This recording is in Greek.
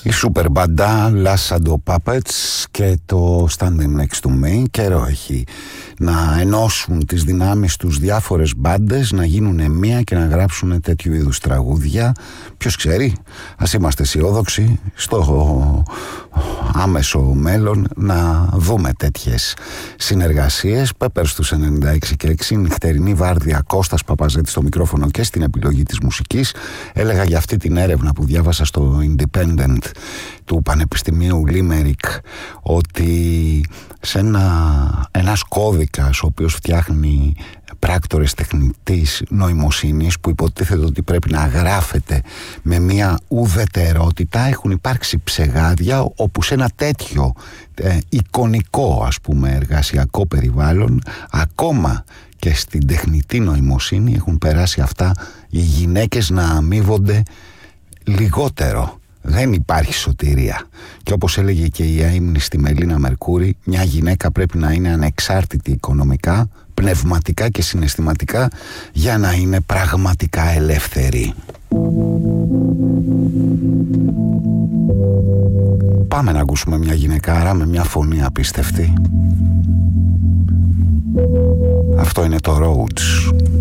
Η Super Banda, Last Shadow Puppets και το Standing Next to Me. Καιρό έχει να ενώσουν τις δυνάμεις τους διάφορες μπάντες, να γίνουν μία και να γράψουν τέτοιου είδους τραγούδια. Ποιος ξέρει, ας είμαστε αισιόδοξοι στο άμεσο μέλλον να δούμε τέτοιες συνεργασίες. Πέπερ στους 96 και 6, νυχτερινή βάρδια, Κώστας Παπαζέτης στο μικρόφωνο και στην επιλογή της μουσικής. Έλεγα για αυτή την έρευνα που διάβασα στο Independent του Πανεπιστημίου Limerick ότι σε ένας κώδικας ο οποίος φτιάχνει πράκτορες τεχνητής νοημοσύνης, που υποτίθεται ότι πρέπει να γράφεται με μια ουδετερότητα, έχουν υπάρξει ψεγάδια όπου σε ένα τέτοιο εικονικό, ας πούμε, εργασιακό περιβάλλον, ακόμα και στην τεχνητή νοημοσύνη έχουν περάσει αυτά οι γυναίκες να αμείβονται λιγότερο. Δεν υπάρχει σωτηρία. Και όπως έλεγε και η αείμνη στη Μελίνα Μερκούρη, μια γυναίκα πρέπει να είναι ανεξάρτητη οικονομικά, πνευματικά και συναισθηματικά για να είναι πραγματικά ελεύθερη. Πάμε να ακούσουμε μια γυναικάρα με μια φωνή απίστευτη. Αυτό είναι το Rhodes.